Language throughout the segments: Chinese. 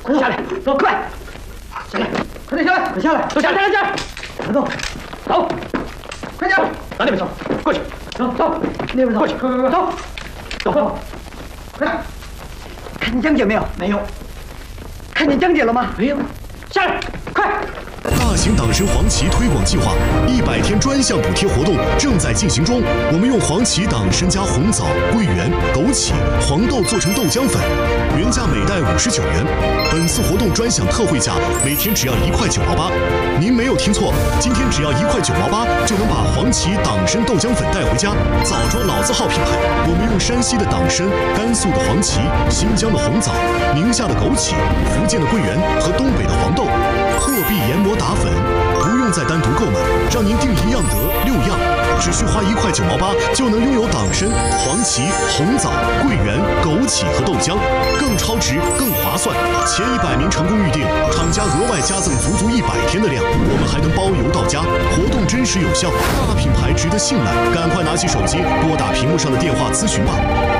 快下来，走，快下来，快点下来，快下来，都下来，下来，别动，走，快点，往那边走，过去，走，那边走，过去，走，走，快点，看见江姐没有？没有。看见江姐了吗？没有。下来，快！ 大型党参黄芪推广计划100天专项补贴活动正在进行中。我们用黄芪党参加红枣、桂圆、枸杞、黄豆做成豆浆粉，原价每袋59元。本次活动专享特惠价，每天只要1块9毛8。您没有听错，今天只要1块9毛8就能把黄芪党参豆浆粉带回家。枣庄老字号品牌，我们用山西的党参、甘肃的黄芪、新疆的红枣、宁夏的枸杞、福建的桂圆和东北的黄豆，破壁研磨打粉，不用再单独购买，让您订一样得6样，只需花1块9毛8就能拥有党参、黄芪、红枣、桂圆、枸杞和豆浆，更超值、更划算。前100名成功预订，厂家额外加赠足足100天的量，我们还能包邮到家，活动真实有效，大品牌值得信赖，赶快拿起手机拨打屏幕上的电话咨询吧。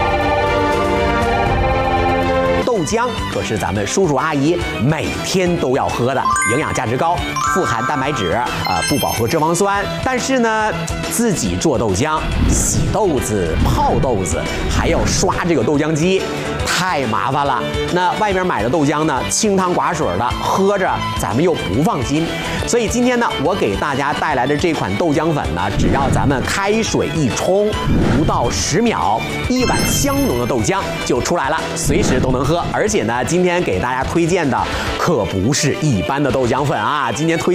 豆浆可是咱们叔叔阿姨每天都要喝的，营养价值高，富含蛋白质，不饱和脂肪酸。但是呢，自己做豆浆，洗豆子、泡豆子，还要刷这个豆浆机，太麻烦了。那外边买的豆浆呢，清汤寡水的，喝着咱们又不放心。所以今天呢，我给大家带来的这款豆浆粉呢，只要咱们开水一冲，不到10秒，1碗香浓的豆浆就出来了，随时都能喝。而且呢，今天给大家推荐的可不是一般的豆浆粉啊，今天推